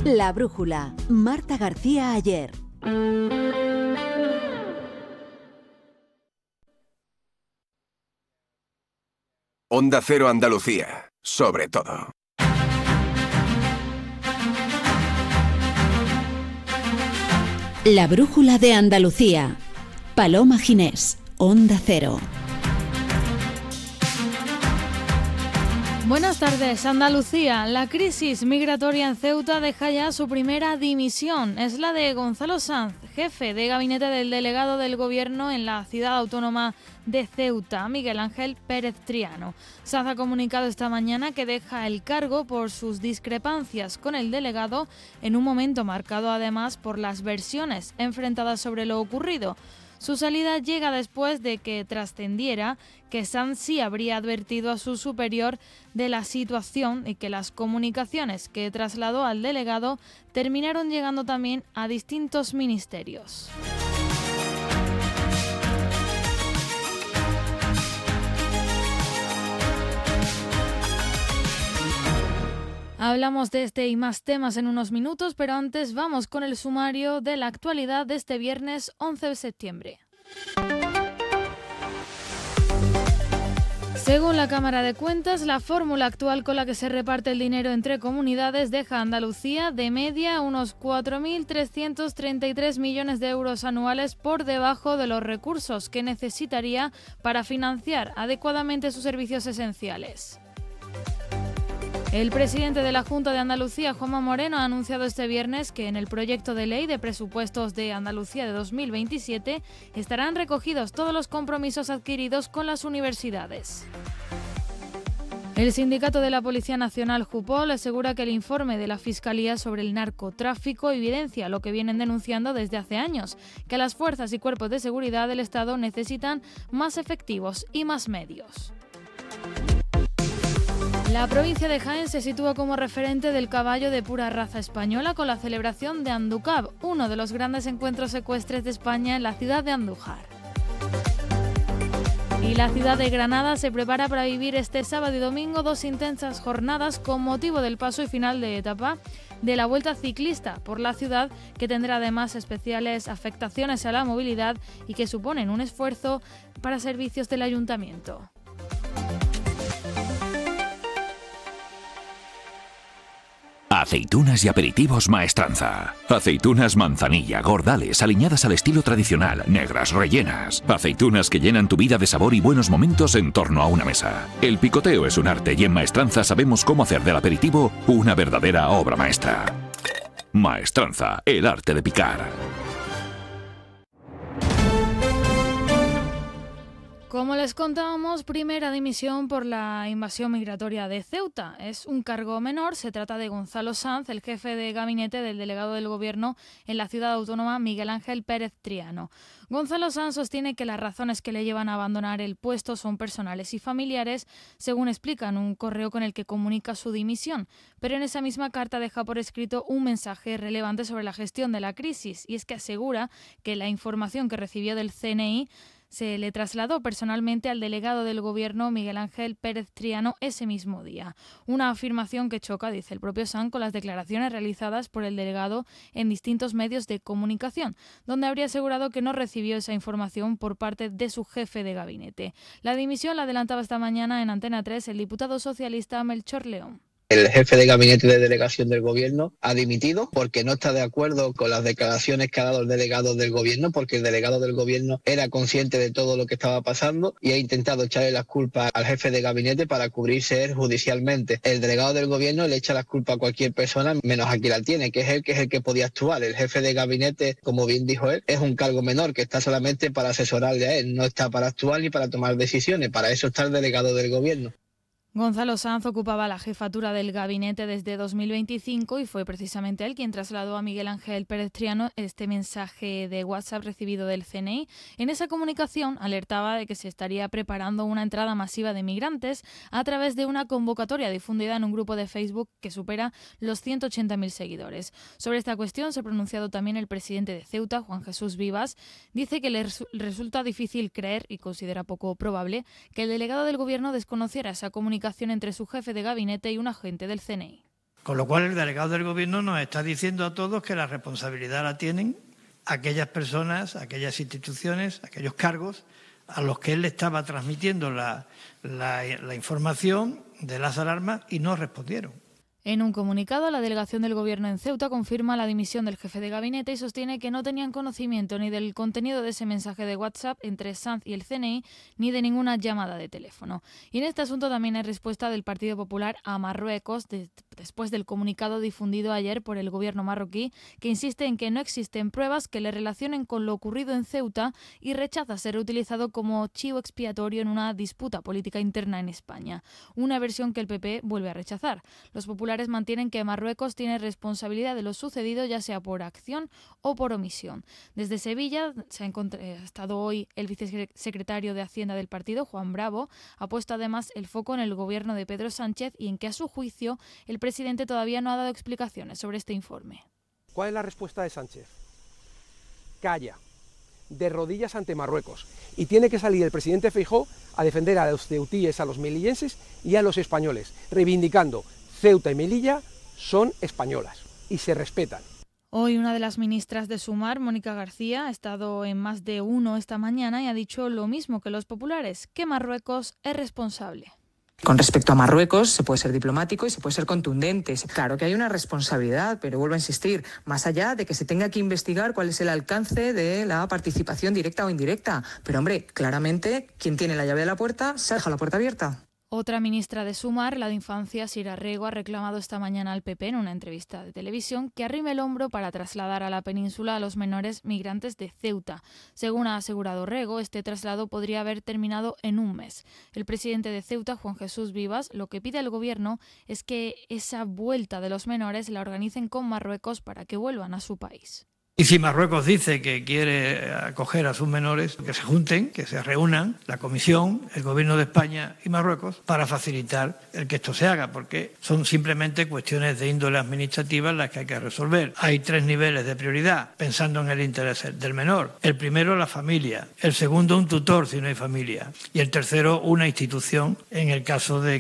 La Brújula, Marta García Ayer. Onda Cero Andalucía, sobre todo. La Brújula de Andalucía. Paloma Ginés, Onda Cero. Buenas tardes, Andalucía. La crisis migratoria en Ceuta deja ya su primera dimisión. Es la de Gonzalo Sanz, jefe de gabinete del delegado del Gobierno en la ciudad autónoma de Ceuta, Miguel Ángel Pérez Triano. Sanz ha comunicado esta mañana que deja el cargo por sus discrepancias con el delegado en un momento marcado además por las versiones enfrentadas sobre lo ocurrido. Su salida llega después de que trascendiera que Sanz sí habría advertido a su superior de la situación y que las comunicaciones que trasladó al delegado terminaron llegando también a distintos ministerios. Hablamos de este y más temas en unos minutos, pero antes vamos con el sumario de la actualidad de este viernes 11 de septiembre. Según la Cámara de Cuentas, la fórmula actual con la que se reparte el dinero entre comunidades deja a Andalucía de media unos 4.333 millones de euros anuales por debajo de los recursos que necesitaría para financiar adecuadamente sus servicios esenciales. El presidente de la Junta de Andalucía, Juanma Moreno, ha anunciado este viernes que en el proyecto de ley de presupuestos de Andalucía de 2027 estarán recogidos todos los compromisos adquiridos con las universidades. El sindicato de la Policía Nacional, Jupol, asegura que el informe de la Fiscalía sobre el narcotráfico evidencia lo que vienen denunciando desde hace años, que las fuerzas y cuerpos de seguridad del Estado necesitan más efectivos y más medios. La provincia de Jaén se sitúa como referente del caballo de pura raza española con la celebración de Andúcar, uno de los grandes encuentros ecuestres de España en la ciudad de Andújar. Y la ciudad de Granada se prepara para vivir este sábado y domingo dos intensas jornadas con motivo del paso y final de etapa de la Vuelta Ciclista por la ciudad, que tendrá además especiales afectaciones a la movilidad y que suponen un esfuerzo para servicios del ayuntamiento. Aceitunas y aperitivos Maestranza. Aceitunas manzanilla, gordales, aliñadas al estilo tradicional, negras, rellenas. Aceitunas que llenan tu vida de sabor y buenos momentos en torno a una mesa. El picoteo es un arte y en Maestranza sabemos cómo hacer del aperitivo una verdadera obra maestra. Maestranza, el arte de picar. Como les contábamos, primera dimisión por la invasión migratoria de Ceuta. Es un cargo menor, se trata de Gonzalo Sanz, el jefe de gabinete del delegado del Gobierno en la ciudad autónoma Miguel Ángel Pérez Triano. Gonzalo Sanz sostiene que las razones que le llevan a abandonar el puesto son personales y familiares, según explica en un correo con el que comunica su dimisión. Pero en esa misma carta deja por escrito un mensaje relevante sobre la gestión de la crisis, y es que asegura que la información que recibió del CNI se le trasladó personalmente al delegado del Gobierno Miguel Ángel Pérez Triano ese mismo día. Una afirmación que choca, dice el propio Sanz, con las declaraciones realizadas por el delegado en distintos medios de comunicación, donde habría asegurado que no recibió esa información por parte de su jefe de gabinete. La dimisión la adelantaba esta mañana en Antena 3 el diputado socialista Melchor León. El jefe de gabinete de delegación del gobierno ha dimitido porque no está de acuerdo con las declaraciones que ha dado el delegado del gobierno, porque el delegado del gobierno era consciente de todo lo que estaba pasando y ha intentado echarle las culpas al jefe de gabinete para cubrirse él judicialmente. El delegado del gobierno le echa las culpas a cualquier persona, menos a quien la tiene, que es el que podía actuar. El jefe de gabinete, como bien dijo él, es un cargo menor que está solamente para asesorarle a él, no está para actuar ni para tomar decisiones. Para eso está el delegado del gobierno. Gonzalo Sanz ocupaba la jefatura del gabinete desde 2025 y fue precisamente él quien trasladó a Miguel Ángel Pérez Triano este mensaje de WhatsApp recibido del CNI. En esa comunicación alertaba de que se estaría preparando una entrada masiva de migrantes a través de una convocatoria difundida en un grupo de Facebook que supera los 180.000 seguidores. Sobre esta cuestión se ha pronunciado también el presidente de Ceuta, Juan Jesús Vivas. Dice que le resulta difícil creer y considera poco probable que el delegado del gobierno desconociera esa comunicación entre su jefe de gabinete y un agente del CNI. Con lo cual el delegado del Gobierno nos está diciendo a todos que la responsabilidad la tienen aquellas personas, aquellas instituciones, aquellos cargos a los que él le estaba transmitiendo la información de las alarmas y no respondieron. En un comunicado, la delegación del Gobierno en Ceuta confirma la dimisión del jefe de gabinete y sostiene que no tenían conocimiento ni del contenido de ese mensaje de WhatsApp entre Sanz y el CNI, ni de ninguna llamada de teléfono. Y en este asunto también hay respuesta del Partido Popular a Marruecos después del comunicado difundido ayer por el Gobierno marroquí, que insiste en que no existen pruebas que le relacionen con lo ocurrido en Ceuta y rechaza ser utilizado como chivo expiatorio en una disputa política interna en España. Una versión que el PP vuelve a rechazar. Los populares mantienen que Marruecos tiene responsabilidad de lo sucedido, ya sea por acción o por omisión. Desde Sevilla ha estado hoy el vicesecretario de Hacienda del partido, Juan Bravo, ha puesto además el foco en el gobierno de Pedro Sánchez y en que, a su juicio, el presidente todavía no ha dado explicaciones sobre este informe. ¿Cuál es la respuesta de Sánchez? Calla, de rodillas ante Marruecos. Y tiene que salir el presidente Feijóo a defender a los ceutíes, a los melillenses y a los españoles, reivindicando Ceuta y Melilla son españolas y se respetan. Hoy una de las ministras de Sumar, Mónica García, ha estado en Más de Uno esta mañana y ha dicho lo mismo que los populares, que Marruecos es responsable. Con respecto a Marruecos, se puede ser diplomático y se puede ser contundente. Claro que hay una responsabilidad, pero vuelvo a insistir, más allá de que se tenga que investigar cuál es el alcance de la participación directa o indirecta. Pero, hombre, claramente, quien tiene la llave de la puerta, se deja la puerta abierta. Otra ministra de Sumar, la de Infancia, Sira Rego, ha reclamado esta mañana al PP en una entrevista de televisión que arrime el hombro para trasladar a la península a los menores migrantes de Ceuta. Según ha asegurado Rego, este traslado podría haber terminado en un mes. El presidente de Ceuta, Juan Jesús Vivas, lo que pide al gobierno es que esa vuelta de los menores la organicen con Marruecos para que vuelvan a su país. Y si Marruecos dice que quiere acoger a sus menores, que se junten, que se reúnan la Comisión, el Gobierno de España y Marruecos para facilitar el que esto se haga, porque son simplemente cuestiones de índole administrativa las que hay que resolver. Hay 3 niveles de prioridad, pensando en el interés del menor. El primero, la familia. El segundo, un tutor si no hay familia. Y el tercero, una institución en el caso de